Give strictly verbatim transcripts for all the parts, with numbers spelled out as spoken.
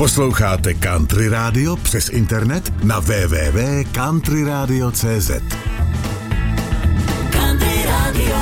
Posloucháte Country Radio přes internet na w w w tečka country radio tečka c z. Country Radio.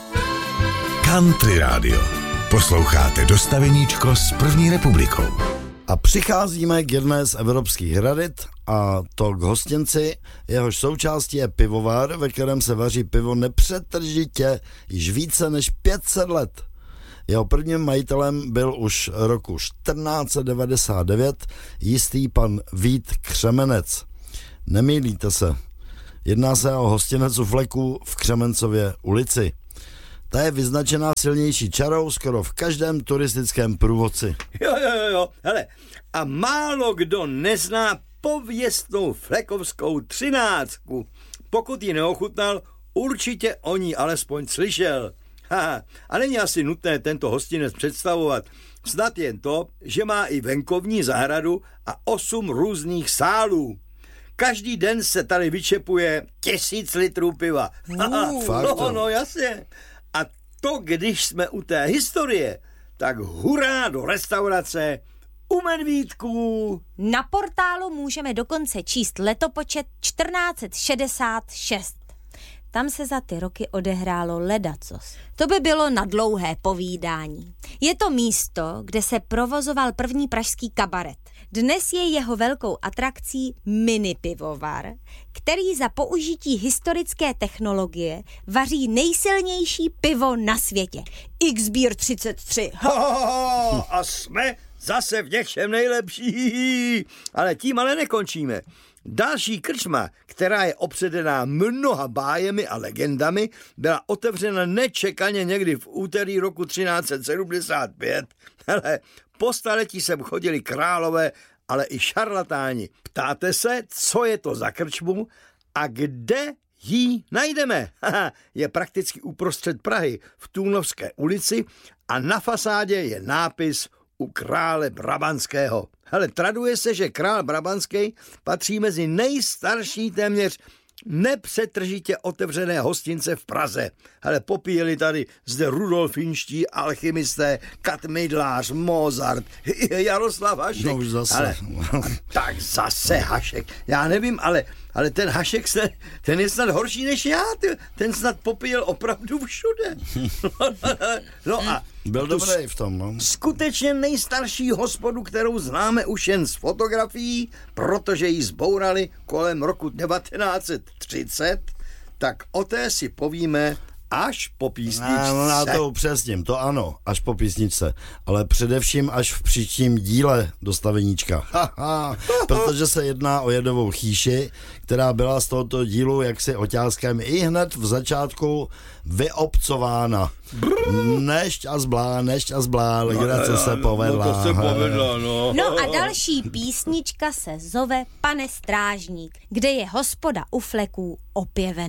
Country Radio. Posloucháte dostaveníčko s první republikou. A přicházíme k jedné z evropských radit, a to k hostinci, jehož součástí je pivovar, ve kterém se vaří pivo nepřetržitě již více než pět set let. Jeho prvním majitelem byl už roku čtrnáct set devadesát devět jistý pan Vít Křemenec. Nemýlíte se, jedná se o hostinec u Fleku v Křemencově ulici. Ta je vyznačená silnější čarou skoro v každém turistickém průvodci. Jo, jo, jo, jo, hele, a málo kdo nezná pověstnou flekovskou třináctku. Pokud ji neochutnal, určitě o ní alespoň slyšel. Ha, a není asi nutné tento hostinec představovat. Snad jen to, že má i venkovní zahradu a osm různých sálů. Každý den se tady vyčepuje tisíc litrů piva. Uh, no, no, jasně. A to, když jsme u té historie, tak hurá do restaurace u Medvídků. Na portálu můžeme dokonce číst letopočet čtrnáct set šedesát šest. Tam se za ty roky odehrálo ledacos. To by bylo na dlouhé povídání. Je to místo, kde se provozoval první pražský kabaret. Dnes je jeho velkou atrakcí mini pivovar, který za použití historické technologie vaří nejsilnější pivo na světě. X-Beer třicet tři. Ho, ho, ho, a jsme zase v něčem nejlepší. Ale tím ale nekončíme. Další krčma, která je obsedená mnoha bájemi a legendami, byla otevřena nečekaně někdy v úterý roku třináct set sedmdesát pět. Hele, po staletí sem chodili králové, ale i šarlatáni. Ptáte se, co je to za krčmu a kde ji najdeme? Je prakticky uprostřed Prahy v Tůnovské ulici a na fasádě je nápis U krále Brabantského. Hele, traduje se, že král Brabantský patří mezi nejstarší téměř nepřetržitě otevřené hostince v Praze. Hele, popíjeli tady zde rudolfinští alchymisté, Kat Mydlář, Mozart, Jaroslav Hašek. No už zase. Ale, tak zase Hašek. Já nevím, ale, ale ten Hašek, se, ten je snad horší než já. Ten snad popíjel opravdu všude. No a byl dobrý v tom, no. Skutečně nejstarší hospodu, kterou známe už jen z fotografií, protože ji zbourali kolem roku devatenáct set třicet, tak o té si povíme až po písničce. No, já to upřesním, to ano, až po písničce, ale především až v příštím díle dostaveníčka. Protože se jedná o jedovou chýši, která byla z tohoto dílu jaksi oťáskem i hned v začátku vyobcována. Nešť a zblá, nešť a zblá, legrace no, se povedla. No, to se povedla, no. No a další písnička se zove Pane strážník, kde je hospoda u Fleků opěvená.